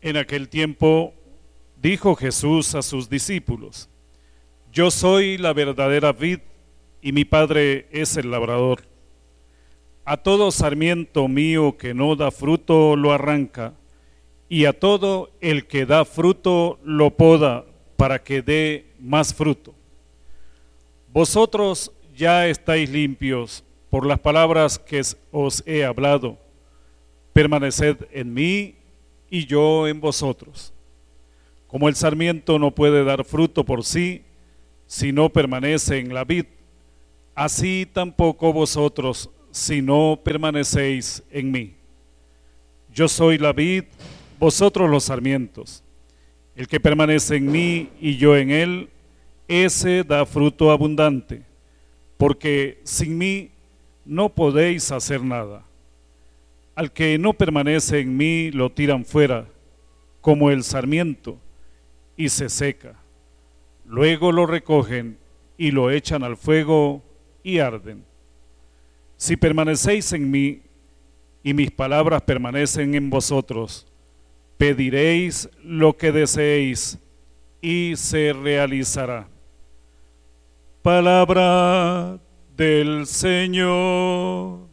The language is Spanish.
En aquel tiempo dijo Jesús a sus discípulos: Yo soy la verdadera vid y mi Padre es el labrador. A todo sarmiento mío que no da fruto lo arranca, y a todo el que da fruto lo poda para que dé más fruto. Vosotros ya estáis limpios por las palabras que os he hablado. Permaneced en mí y yo en vosotros. Como el sarmiento no puede dar fruto por sí, si no permanece en la vid, así tampoco vosotros, si no permanecéis en mí. Yo soy la vid, vosotros los sarmientos. El que permanece en mí y yo en él, ese da fruto abundante, porque sin mí no podéis hacer nada. Al que no permanece en mí lo tiran fuera, como el sarmiento, y se seca. Luego lo recogen y lo echan al fuego y arden. Si permanecéis en mí y mis palabras permanecen en vosotros, pediréis lo que deseéis y se realizará. Palabra del Señor.